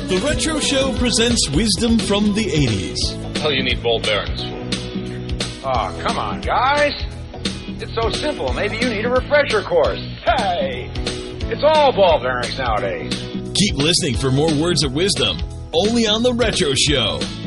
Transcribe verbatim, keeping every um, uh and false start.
The Retro Show presents wisdom from the eighties. Hell, you need ball bearings. Oh, come on, guys. It's so simple. Maybe you need a refresher course. Hey, it's all ball bearings nowadays. Keep listening for more words of wisdom, only on The Retro Show.